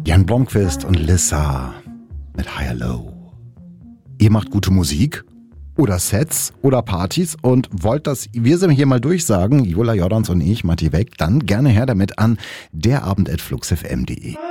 Jan Blomqvist und Lissa mit Higher Low. Ihr macht gute Musik oder Sets oder Partys und wollt das wir sind hier mal durchsagen, Jola Jordans und ich, Matti Weck, dann gerne her damit an derabend@fluxfm.de.